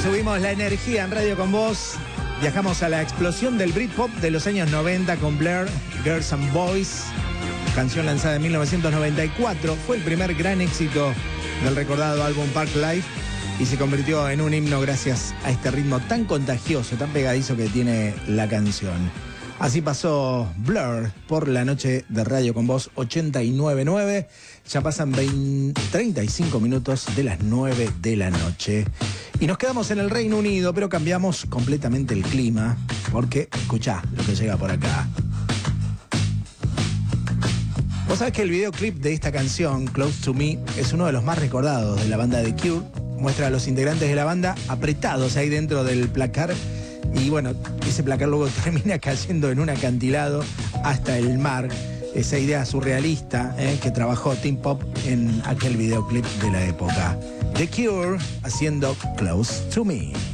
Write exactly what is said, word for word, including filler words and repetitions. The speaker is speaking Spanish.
Subimos la energía en Radio Con Vos. Viajamos a la explosión del Britpop de los años noventa con Blur, Girls and Boys. Canción lanzada en mil novecientos noventa y cuatro. Fue el primer gran éxito del recordado álbum Park Life y se convirtió en un himno gracias a este ritmo tan contagioso, tan pegadizo que tiene la canción. Así pasó Blur por la noche de Radio Con Vos ochenta y nueve punto nueve. Ya pasan veinte, treinta y cinco minutos de las nueve de la noche. Y nos quedamos en el Reino Unido, pero cambiamos completamente el clima, porque escuchá lo que llega por acá. Vos sabés que el videoclip de esta canción, Close to Me, es uno de los más recordados de la banda The Cure. Muestra a los integrantes de la banda apretados ahí dentro del placar. Y bueno, ese placar luego termina cayendo en un acantilado hasta el mar. Esa idea surrealista eh, que trabajó Teen Pop en aquel videoclip de la época. The Cure haciendo Close to Me.